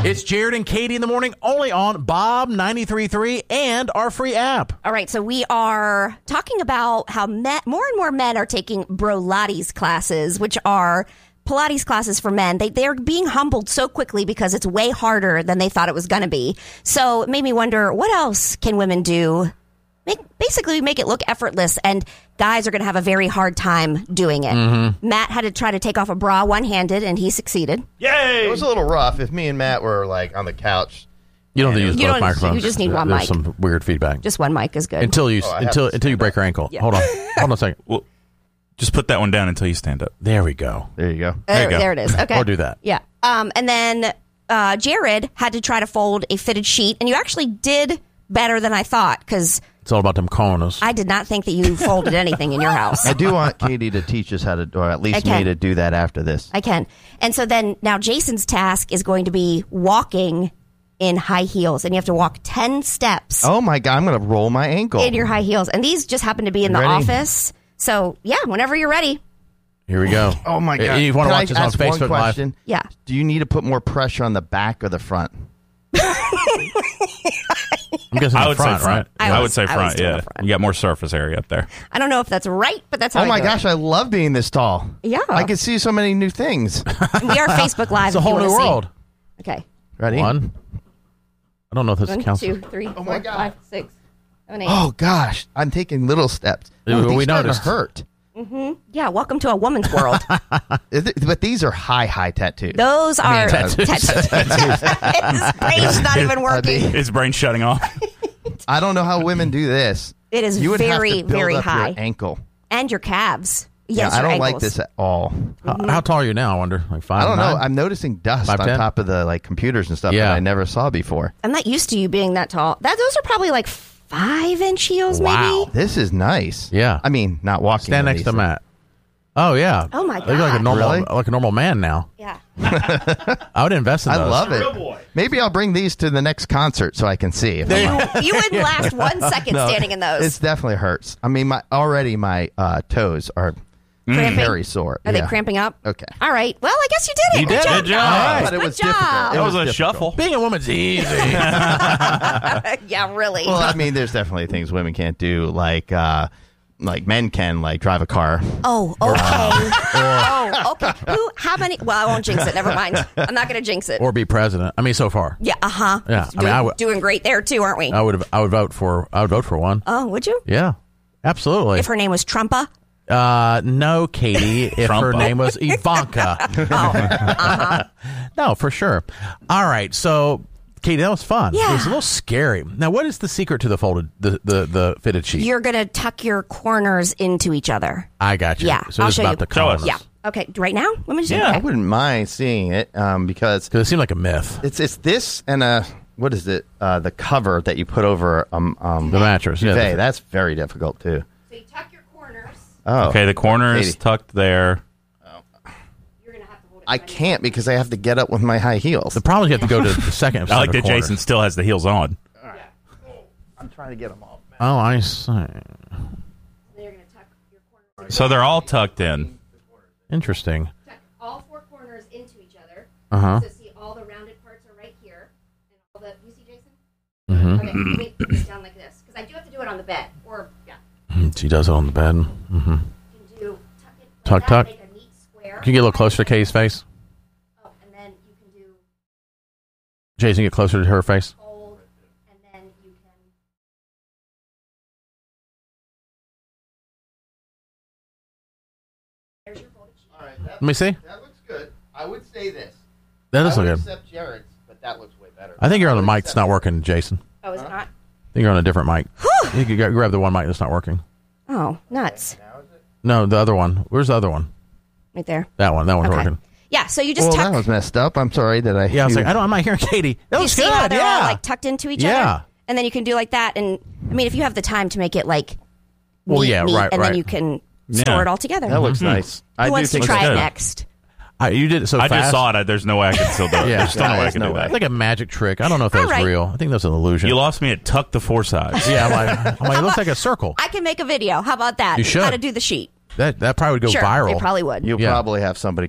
It's Jared and Katie in the morning, only on Bob 93.3 and our free app. All right, so we are talking about how more and more men are taking Brolates classes, which are Pilates classes for men. They're being humbled so quickly because it's way harder than they thought it was going to be. So it made me wonder, what else can women do? Basically make it look effortless, and guys are going to have a very hard time doing it. Mm-hmm. Matt had to try to take off a bra one-handed, and he succeeded. Yay! It was a little rough. If me and Matt were like on the couch, you don't need to use both microphones. You just need one There's mic. some weird feedback. Just one mic is good. Until you break your ankle. Yeah. Hold on a second. Well, just put that one down until you stand up. There we go. There you go. There it is. Okay. Or do that. Yeah. And then Jared had to try to fold a fitted sheet, and you actually did better than I thought, because it's all about them corners. I did not think that you folded anything in your house. I do want Katie to teach us how to, or at least me to do that after this. I can. And so then now Jason's task is going to be walking in high heels, and you have to walk 10 steps. Oh my God, I'm going to roll my ankle. In your high heels. And these just happen to be in the office. So yeah, whenever you're ready. Here we go. Oh my God. You want to watch this on Facebook Live? Yeah. Do you need to put more pressure on the back or the front? I'm guessing I would front, say front. right? I would say front, yeah. Front. You got more surface area up there. I don't know if that's right, but that's how Oh my gosh, I love being this tall. Yeah. I can see so many new things. We are Facebook Live. It's a whole new world. Okay. Ready? One. I don't know if this counts. 1, 2, 3, 4, 5, 6, 7, 8. Oh gosh, I'm taking little steps. We noticed. Hurt. Mm-hmm. Yeah, welcome to a woman's world. But these are high tattoos. Those are tattoos. His brain's not even working. His brain's shutting off. I don't know how women do this. It is you would very, have to build very up high. Your ankle. And your calves. Yes, I your don't like ankles. this at all. How tall are you now, I wonder? Like 5'9"? I don't know. I'm noticing dust 5'10"? on top of the computers and stuff that I never saw before. I'm not used to you being that tall. Those are probably like 5-inch heels, Wow. maybe. This is nice. Yeah. I mean, not walking. Stand next to Matt. Oh, yeah. Oh, my God. You're like a normal man now. Yeah. I would invest in those. I love it. Maybe I'll bring these to the next concert so I can see. You wouldn't last 1 second standing in those. It definitely hurts. I mean, my toes are Cramping? very sore. Are they cramping up? Okay. All right. Well, I guess you did it. You did. Good job. But it Good was job. difficult. That was a difficult. shuffle. Being a woman's easy. Yeah, really. Well, I mean, there's definitely things women can't do, like men can, like drive a car. Oh, okay. Okay. How many? Well, I won't jinx it. Never mind. I'm not going to jinx it. Or be president. I mean, so far. Yeah. Yeah. I mean, doing great there too, aren't we? I would vote for one. Oh, would you? Yeah. Absolutely. If her name was Trumpa. No, Katie. If her name was Ivanka. No, for sure. All right. So, Katie, that was fun. Yeah. It was a little scary. Now, what is the secret to the folded, the fitted sheet? You're going to tuck your corners into each other. I got you. Yeah. So I'll it's show about you. the colors. Yeah. Okay. Right now? Let me just I wouldn't mind seeing it because it seemed like a myth. It's this and what is it? The cover that you put over the mattress. duvet. Yeah, that's very difficult too. So you tuck your corners. Oh. Okay, the corner is Katie. tucked there. You're going to have to hold it. I can't because I have to get up with my high heels. The problem is you have to go to the second. I like that corner. Jason still has the heels on. I'm trying to get them off. Oh, I see. Then you're going to tuck your corners. So they're all tucked in. Interesting. Tuck all 4 corners into each other. Uh-huh. So see, all the rounded parts are right here. And all the, you see, Jason? Mm-hmm. Okay, let me put this down like this. Because I do have to do it on the bed. Or, yeah. She does it on the bed. Mm-hmm. You can do tuck it Tuck, like that, tuck. make a neat square. Can you get a little closer to Katie's face? Oh, and then you can do Jason, get closer to her face. fold, and then you can... There's your folded sheet. All right, Let me see. that looks good. I would say this. That does I look would good. accept Jared's, but that looks way better. I think you're on the mic that's not working, Jason. Oh, is it not? I think you're on a different mic. You can grab the one mic that's not working. Oh, nuts. No, the other one. Where's the other one? Right there. That one. That one's Okay. working. Yeah, so you just Well, tuck... that was messed up. I'm sorry that I... Yeah, I was like, I'm not hearing Katie. That you looks see good. how they're Yeah. all like tucked into each Yeah. other? And then you can do like that. And I mean, if you have the time to make it like Well, neat, yeah, right, and right. then you can Yeah. store it all together. That looks nice. Who wants to think try so. it good. next? You did it so I fast. just saw it. There's no way I can still do it. Yeah. There's still no way I There's can no do way. that. It's like a magic trick. I don't know if that's All right. real. I think that's an illusion. You lost me at tuck the 4 sides. Yeah, I'm like, it looks like a circle. I can make a video. How about that? You should. How to do the sheet. That probably would go Sure, viral. it probably would. You'll Yeah. probably have somebody